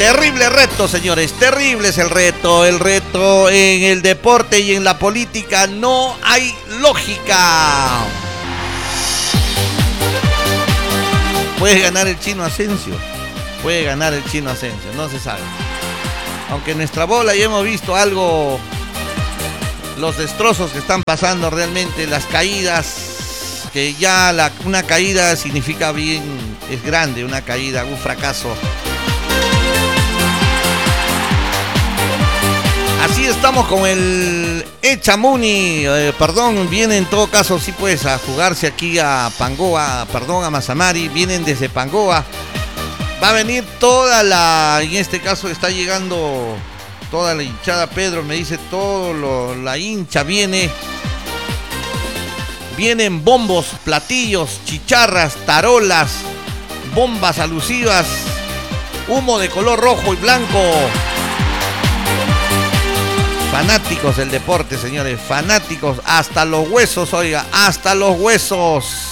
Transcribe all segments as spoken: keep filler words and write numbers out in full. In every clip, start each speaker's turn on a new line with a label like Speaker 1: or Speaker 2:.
Speaker 1: Terrible reto, señores, terrible es el reto. El reto en el deporte y en la política no hay lógica. Puede ganar el Chino Asensio, puede ganar el Chino Asensio, no se sabe. Aunque en nuestra bola ya hemos visto algo, los destrozos que están pasando realmente, las caídas, que ya la, una caída significa bien, es grande, una caída, un fracaso. Así estamos con el Echamuni, eh, perdón, viene en todo caso, sí pues, a jugarse aquí a Pangoa, perdón, a Mazamari, vienen desde Pangoa. Va a venir toda la, en este caso está llegando toda la hinchada, Pedro me dice, todo lo, la hincha viene. Vienen bombos, platillos, chicharras, tarolas, bombas alusivas, humo de color rojo y blanco. Fanáticos del deporte, señores, fanáticos hasta los huesos, oiga, hasta los huesos.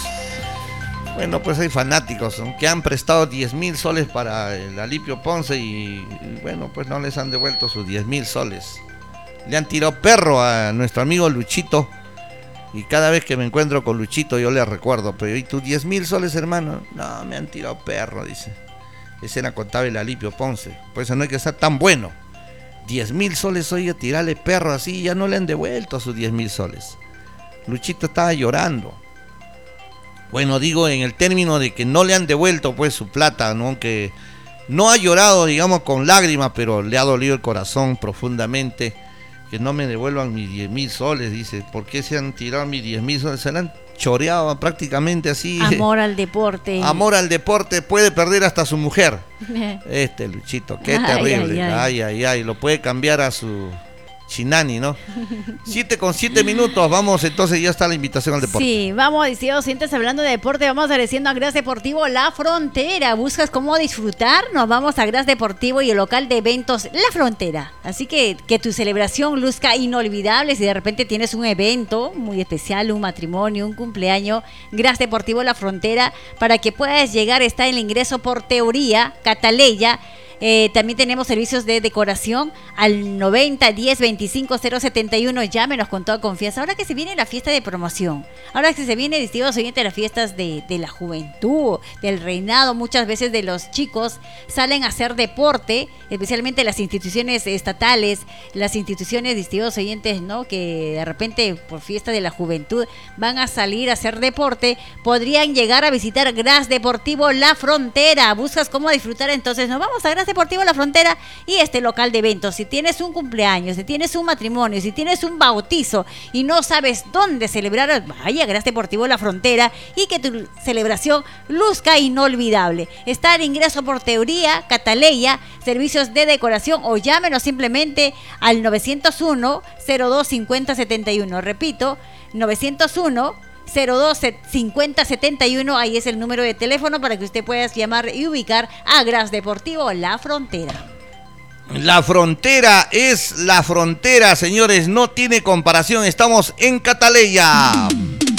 Speaker 1: Bueno, pues hay fanáticos, ¿no?, que han prestado diez mil soles para el Alipio Ponce y, y bueno, pues no les han devuelto sus diez mil soles. Le han tirado perro a nuestro amigo Luchito y cada vez que me encuentro con Luchito yo le recuerdo, pero ¿y tus diez mil soles, hermano? No, me han tirado perro, dice. Ese era contable el Alipio Ponce, por eso no hay que estar tan bueno. diez mil soles, oiga, tirarle perro así, ya no le han devuelto sus diez mil soles. Luchito estaba llorando. Bueno, digo en el término de que no le han devuelto pues su plata, ¿no? Que no ha llorado, digamos, con lágrimas, pero le ha dolido el corazón profundamente. Que no me devuelvan mis diez mil soles, dice. ¿Por qué se han tirado mis diez mil soles? Se le han choreado prácticamente así.
Speaker 2: Amor al deporte.
Speaker 1: Amor al deporte, puede perder hasta su mujer. Este Luchito, qué ay, terrible. Ay ay. ay, ay, ay, lo puede cambiar a su Chinani, ¿no? Siete con siete minutos, vamos, entonces ya está la invitación al deporte.
Speaker 2: Sí, vamos, distintos oyentes, hablando de deporte, vamos agradeciendo a Gras Deportivo La Frontera. ¿Buscas cómo disfrutar? Nos vamos a Gras Deportivo y el local de eventos La Frontera. Así que que tu celebración luzca inolvidable. Si de repente tienes un evento muy especial, un matrimonio, un cumpleaños, Gras Deportivo La Frontera, para que puedas llegar, está el ingreso por teoría, Cataleya. Eh, también tenemos servicios de decoración al noventa, diez, veinticinco, cero setenta y uno. Llámenos con toda confianza. Ahora que se viene la fiesta de promoción, ahora que se viene, distinguidos oyentes, las fiestas de, de la juventud, del reinado, muchas veces de los chicos salen a hacer deporte, especialmente las instituciones estatales, las instituciones, distinguidos oyentes, ¿no?, que de repente por fiesta de la juventud van a salir a hacer deporte, podrían llegar a visitar Gras Deportivo La Frontera. ¿Buscas cómo disfrutar? Entonces nos vamos a Gras Deportivo La Frontera y este local de eventos. Si tienes un cumpleaños, si tienes un matrimonio, si tienes un bautizo y no sabes dónde celebrar, vaya a Gras Deportivo La Frontera y que tu celebración luzca inolvidable. Está el ingreso por teoría, Cataleya, servicios de decoración, o llámenos simplemente al novecientos uno, cero dos, cincuenta, setenta y uno. Repito, novecientos uno, cero dos, cincuenta, setenta y uno, ahí es el número de teléfono para que usted pueda llamar y ubicar a Gras Deportivo La Frontera.
Speaker 1: La Frontera es la frontera, señores, no tiene comparación, estamos en Cataleya.